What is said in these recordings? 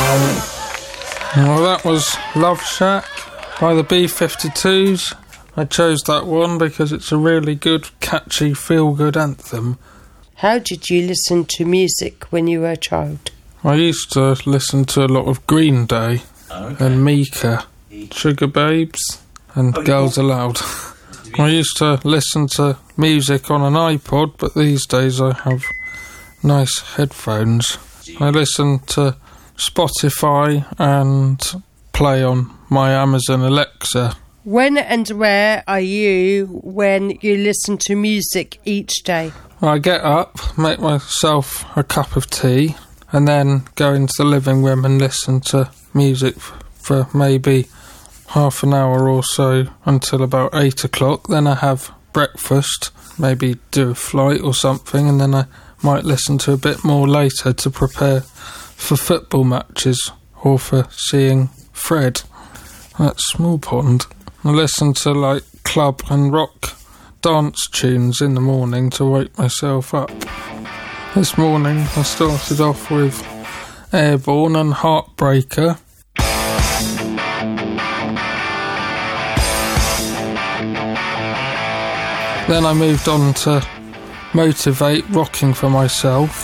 Well, that was Love Shack by the B-52s. I chose that one because it's a really good, catchy, feel-good anthem. How did you listen to music when you were a child? I used to listen to a lot of Green Day and Mika, Sugar Babes and Girls Aloud. I used to listen to music on an iPod, but these days I have nice headphones. I listen to Spotify and play on my Amazon Alexa. When and where are you when you listen to music each day? I get up, make myself a cup of tea, and then go into the living room and listen to music for maybe half an hour or so until about 8 o'clock. Then I have breakfast, maybe do a flight or something, and then I might listen to a bit more later to prepare for football matches or for seeing Fred at Small Pond. I listen to like club and rock dance tunes in the morning to wake myself up. This morning I started off with Airborne and Heartbreaker. Then I moved on to Motivate, Rocking for Myself.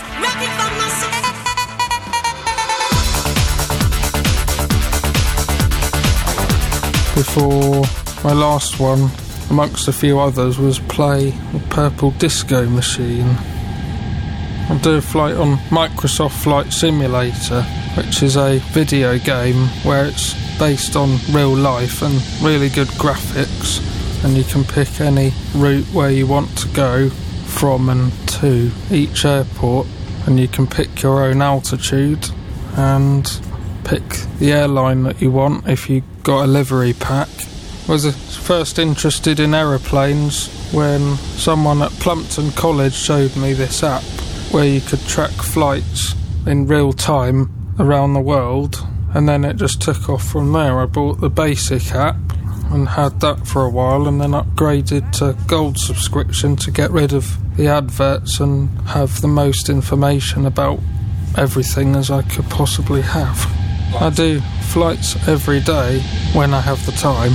Before my last one, amongst a few others, was Play the Purple Disco Machine. I do a flight on Microsoft Flight Simulator, which is a video game where it's based on real life and really good graphics, and you can pick any route where you want to go from and to each airport, and you can pick your own altitude and pick the airline that you want if you got a livery pack. I was first interested in aeroplanes when someone at Plumpton College showed me this app where you could track flights in real time around the world, and then it just took off from there. I bought the basic app and had that for a while, and then upgraded to gold subscription to get rid of the adverts and have the most information about everything as I could possibly have. I do flights every day when I have the time.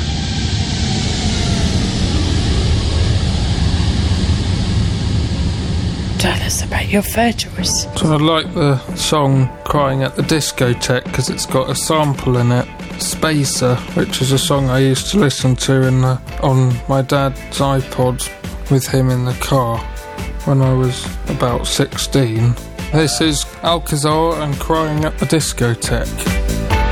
Tell us about your fur choice. So I like the song Crying at the Discotheque because it's got a sample in it, Spacer, which is a song I used to listen to on my dad's iPod with him in the car when I was about 16. This is Alcazar and Crying at the Discotheque.